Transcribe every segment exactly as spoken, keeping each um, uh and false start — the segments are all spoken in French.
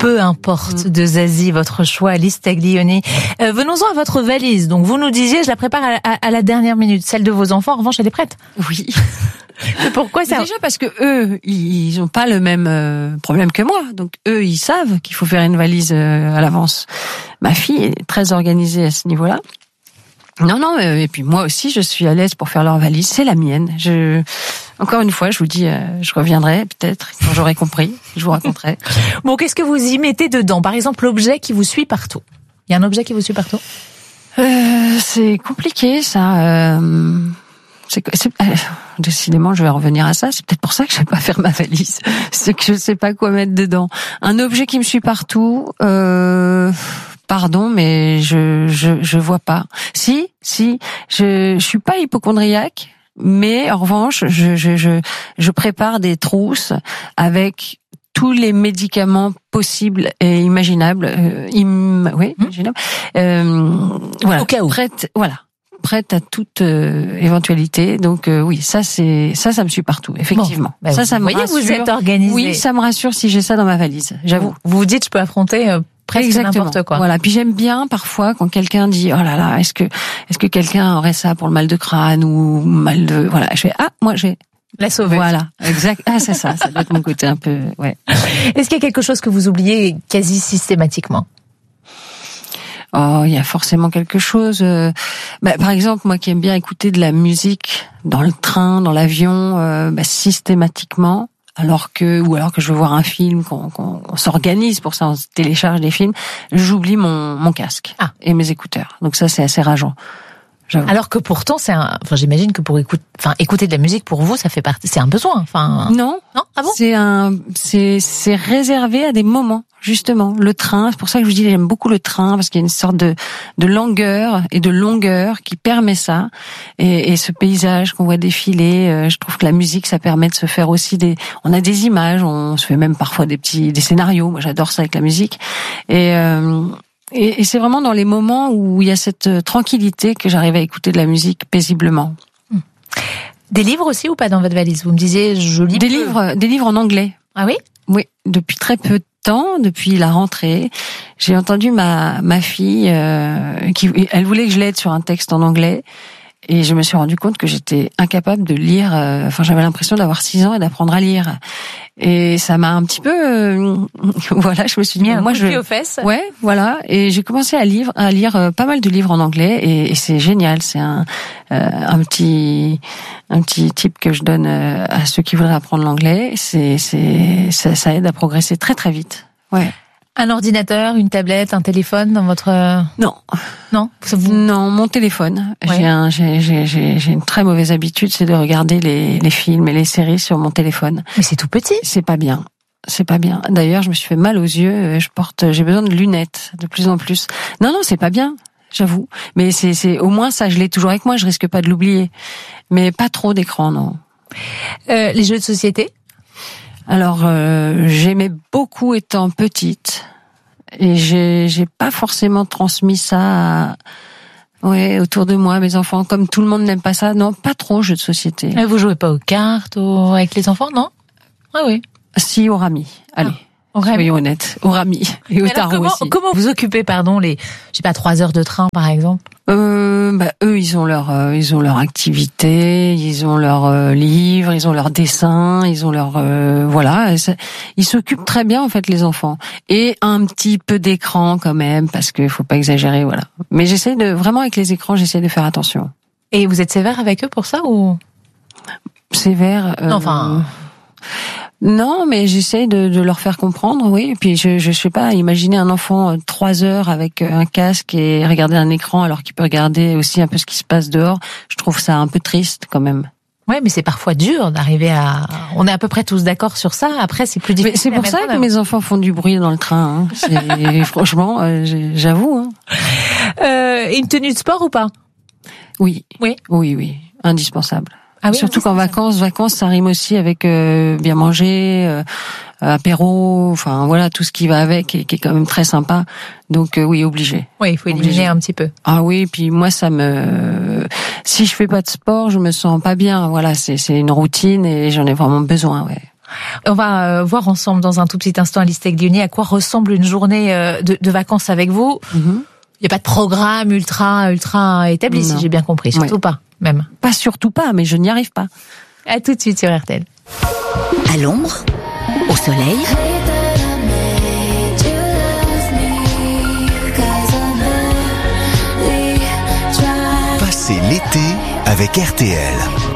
Peu importe de Zazie, votre choix, Alice Taglioni. Euh, venons-en à votre valise. Donc vous nous disiez, je la prépare à, à, à la dernière minute. Celle de vos enfants, en revanche, elle est prête. Oui. Mais pourquoi ça? Déjà parce que eux, ils ont pas le même euh, problème que moi. Donc eux, ils savent qu'il faut faire une valise euh, à l'avance. Ma fille est très organisée à ce niveau-là. Non, non, euh, et puis moi aussi, je suis à l'aise pour faire leur valise. C'est la mienne. Je, encore une fois, je vous dis, euh, je reviendrai peut-être quand j'aurai compris. Je vous raconterai. Bon, qu'est-ce que vous y mettez dedans? Par exemple, l'objet qui vous suit partout. Il y a un objet qui vous suit partout? Euh, c'est compliqué, ça. Euh, c'est, c'est, euh, décidément, je vais revenir à ça. C'est peut-être pour ça que je vais pas faire ma valise. C'est que je sais pas quoi mettre dedans. Un objet qui me suit partout. Euh, Pardon, mais je je je vois pas. Si, si, je je suis pas hypocondriaque, mais en revanche, je je je je prépare des trousses avec tous les médicaments possibles et imaginables. Euh, im, oui, imaginables. Euh, voilà. Au cas où. Prête, voilà. Prête à toute euh, éventualité. Donc euh, oui, ça c'est ça, ça me suit partout. Effectivement. Bon, bah, ça, ça vous me voyez, rassure. vous êtes organisé. Oui, ça me rassure si j'ai ça dans ma valise. J'avoue. Vous vous, vous dites, je peux affronter euh, presque Exactement. n'importe quoi. Voilà. Puis j'aime bien parfois quand quelqu'un dit, oh là là, est-ce que est-ce que quelqu'un aurait ça pour le mal de crâne ou mal de, voilà. Je fais, ah, moi j'ai. La sauveuse. Voilà. Exact. Ah, c'est ça. Ça doit être mon côté un peu, ouais. Est-ce qu'il y a quelque chose que vous oubliez quasi systématiquement? Oh, il y a forcément quelque chose. Euh, bah, par exemple, moi qui aime bien écouter de la musique dans le train, dans l'avion, euh, bah, systématiquement, alors que ou alors que je veux voir un film, qu'on, qu'on on s'organise pour ça, on télécharge des films, j'oublie mon mon casque ah. et mes écouteurs. Donc ça, c'est assez rageant. J'avoue. Alors que pourtant, c'est un. Enfin, j'imagine que pour écouter, enfin, écouter de la musique pour vous, ça fait partie. C'est un besoin. Enfin. Non. Non. Ah bon? C'est un. C'est c'est réservé à des moments. Justement, le train, c'est pour ça que je vous dis j'aime beaucoup le train parce qu'il y a une sorte de de langueur et de longueur qui permet ça et, et ce paysage qu'on voit défiler, euh, je trouve que la musique ça permet de se faire aussi des on a des images, on se fait même parfois des petits des scénarios. Moi j'adore ça avec la musique et euh, et, et c'est vraiment dans les moments où il y a cette tranquillité que j'arrive à écouter de la musique paisiblement. Des livres aussi ou pas dans votre valise? Vous me disiez je lis des peu. livres des livres en anglais. Ah oui? Oui, depuis très peu de temps, depuis la rentrée, j'ai entendu ma ma fille euh, qui elle voulait que je l'aide sur un texte en anglais et je me suis rendu compte que j'étais incapable de lire. Euh, enfin, j'avais l'impression d'avoir six ans et d'apprendre à lire. Et ça m'a un petit peu, euh, voilà, je me suis dit, un moi coup je, de pied aux fesses. ouais, voilà, et j'ai commencé à lire, à lire euh, pas mal de livres en anglais, et, et c'est génial. C'est un, euh, un petit, un petit tip que je donne euh, à ceux qui voudraient apprendre l'anglais. C'est, c'est, ça, ça aide à progresser très très vite. Ouais. Un ordinateur, une tablette, un téléphone dans votre. Non. Non. Ça vous... Non, mon téléphone. Ouais. J'ai un, j'ai, j'ai, j'ai, j'ai une très mauvaise habitude, c'est de regarder les, les films et les séries sur mon téléphone. Mais c'est tout petit. C'est pas bien. C'est pas bien. D'ailleurs, je me suis fait mal aux yeux. Je porte, j'ai besoin de lunettes de plus en plus. Non, non, c'est pas bien. J'avoue. Mais c'est, c'est, au moins ça, je l'ai toujours avec moi. Je risque pas de l'oublier. Mais pas trop d'écran, non. Euh, les jeux de société. Alors, euh, j'aimais beaucoup étant petite. Et j'ai, j'ai pas forcément transmis ça à, ouais, autour de moi, mes enfants. Comme tout le monde n'aime pas ça. Non, pas trop, jeux de société. Et vous jouez pas aux cartes, aux... avec les enfants, non? Ah oui. Si, au rami. Allez. Ah. Soyons honnêtes, au rami et au tarot comment, aussi. Comment vous occupez, pardon, les, je sais pas, trois heures de train, par exemple? Euh, bah, eux, ils ont leur, euh, ils ont leur activité, ils ont leurs euh, livres, ils ont leurs dessins, ils ont leur, euh, voilà, ça, ils s'occupent très bien en fait les enfants et un petit peu d'écran quand même parce qu'il faut pas exagérer, voilà. Mais j'essaie de vraiment avec les écrans, j'essaie de faire attention. Et vous êtes sévère avec eux pour ça ou? Sévère. Euh, non, enfin. Non, mais j'essaie de, de leur faire comprendre, oui. Et puis je, je sais pas, imaginer un enfant trois heures avec un casque et regarder un écran alors qu'il peut regarder aussi un peu ce qui se passe dehors. Je trouve ça un peu triste quand même. Ouais, mais c'est parfois dur d'arriver à. On est à peu près tous d'accord sur ça. Après, c'est plus difficile. Mais c'est pour ça que mes enfants font du bruit dans le train. Hein. C'est... Franchement, euh, j'avoue. Hein. Euh, une tenue de sport ou pas? Oui. Oui. Oui, oui, indispensable. Ah oui, surtout qu'en vacances, vacances, ça rime aussi avec euh, bien manger, euh, apéro, enfin voilà, tout ce qui va avec et qui est quand même très sympa. Donc euh, oui, obligé. Oui, il faut éliminer obligé. Un petit peu. Ah oui, puis moi ça me, si je fais pas de sport, je me sens pas bien. Voilà, c'est c'est une routine et j'en ai vraiment besoin. Ouais. On va euh, voir ensemble dans un tout petit instant, Alice Taglioni, à quoi ressemble une journée euh, de, de vacances avec vous. Il mm-hmm. n'y a pas de programme ultra ultra établi, non. si j'ai bien compris. Surtout oui. pas, même. Pas surtout pas, mais je n'y arrive pas. À tout de suite sur R T L. À l'ombre, au soleil. Passez l'été avec R T L.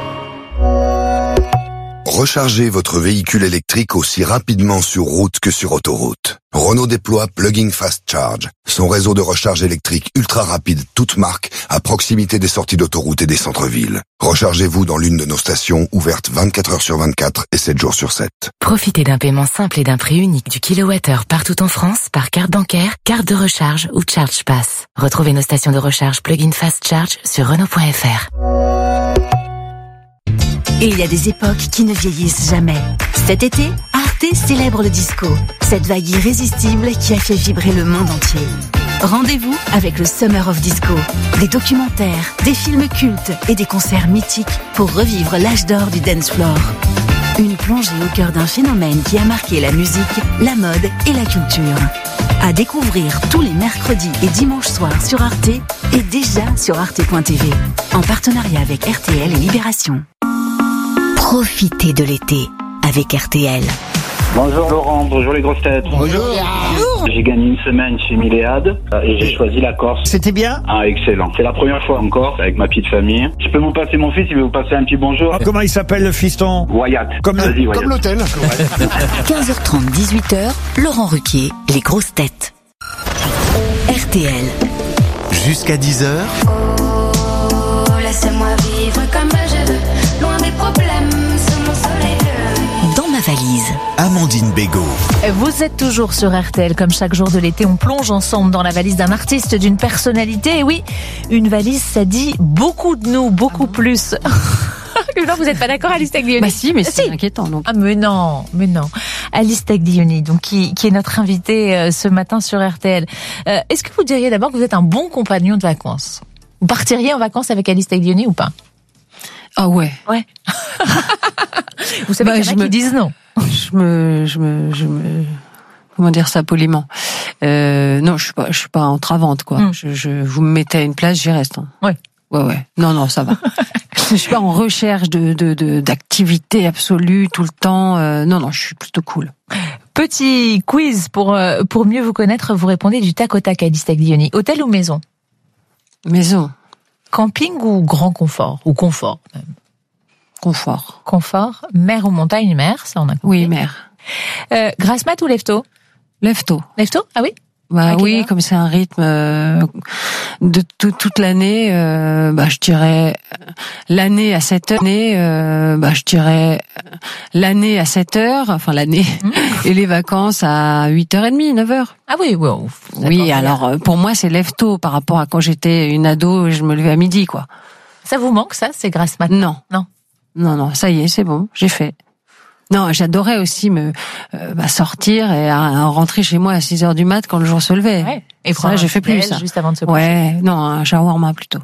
Rechargez votre véhicule électrique aussi rapidement sur route que sur autoroute. Renault déploie Plug-in Fast Charge, son réseau de recharge électrique ultra rapide toute marque à proximité des sorties d'autoroute et des centres-villes. Rechargez-vous dans l'une de nos stations ouvertes vingt-quatre heures sur vingt-quatre et sept jours sur sept. Profitez d'un paiement simple et d'un prix unique du kilowattheure partout en France par carte bancaire, carte de recharge ou Charge Pass. Retrouvez nos stations de recharge Plug-in Fast Charge sur Renault point F R. Et il y a des époques qui ne vieillissent jamais. Cet été, Arte célèbre le disco, cette vague irrésistible qui a fait vibrer le monde entier. Rendez-vous avec le Summer of Disco. Des documentaires, des films cultes et des concerts mythiques pour revivre l'âge d'or du dance floor. Une plongée au cœur d'un phénomène qui a marqué la musique, la mode et la culture. À découvrir tous les mercredis et dimanches soirs sur Arte et déjà sur arte point t v. En partenariat avec R T L et Libération. Profitez de l'été avec R T L. Bonjour Laurent, bonjour les grosses têtes. Bonjour. J'ai gagné une semaine chez Milléade et j'ai choisi la Corse. C'était bien ? Ah, excellent. C'est la première fois en Corse avec ma petite famille. Je peux vous passer mon fils, il veut vous passer un petit bonjour. Ah, comment il s'appelle le fiston ? Wyatt. Comme, Vas-y, Wyatt. Comme l'hôtel. quinze heures trente, dix-huit heures, Laurent Ruquier, les grosses têtes. R T L. Jusqu'à dix heures. Oh, laissez-moi vivre comme je veux, loin des problèmes, sous mon soleil bleu. Dans ma valise. Amandine Bégaud. Vous êtes toujours sur R T L, comme chaque jour de l'été, on plonge ensemble dans la valise d'un artiste, d'une personnalité. Et oui, une valise, ça dit beaucoup de nous, beaucoup plus. Non, vous n'êtes pas d'accord, Alice Taglioni? Bah si, mais c'est si. inquiétant. Donc. Ah mais non, mais non. Alice Taglioni, donc qui, qui est notre invitée euh, ce matin sur R T L. Euh, est-ce que vous diriez d'abord que vous êtes un bon compagnon de vacances? Vous partiriez en vacances avec Alice Taglioni ou pas? Ah ouais. Ouais. Vous savez bah, qu'il y en a me... qui disent non. Je me, je me, je me, comment dire ça poliment. Euh, non, je suis pas, je suis pas entravante quoi. Mm. Je, je, vous me mettez à une place, j'y reste. Hein. Ouais. Ouais, ouais. Non, non, ça va. Je suis pas en recherche de, de, de, d'activité absolue tout le temps. Euh, non, non, je suis plutôt cool. Petit quiz pour, pour mieux vous connaître. Vous répondez du tac au tac, Alice Taglioni. Hôtel ou maison? Maison. Camping ou grand confort? Ou confort, même? Confort. Confort. Mer ou montagne? Mer, ça on a compris. Oui, mer. Euh, grasse mat ou lève-tôt? Lève-tôt. Lève-tôt? Ah oui? Bah oui, comme c'est un rythme euh, de tout, toute l'année, euh, bah je dirais l'année à sept heures, euh, bah je dirais l'année à sept heures, enfin l'année mmh. et les vacances à huit heures trente, neuf heures. Ah oui, wow. Oui, alors pour moi c'est lève tôt par rapport à quand j'étais une ado, je me levais à midi quoi. Ça vous manque ça, c'est grasse mat? Non. Non. Non non, ça y est, c'est bon, j'ai fait. Non, j'adorais aussi me euh, bah, sortir et à, à rentrer chez moi à six heures du mat quand le jour se levait. Ouais. Et ça, j'ai fait plus ça. Juste avant de se coucher. Ouais, non, un shawarma plutôt.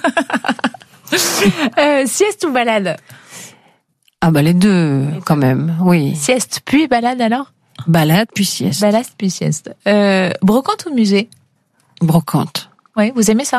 euh, sieste ou balade? Ah bah les deux, quand même, oui. Sieste puis balade alors? Balade puis sieste. Balade puis sieste. Euh, brocante ou musée? Brocante. Oui, vous aimez ça?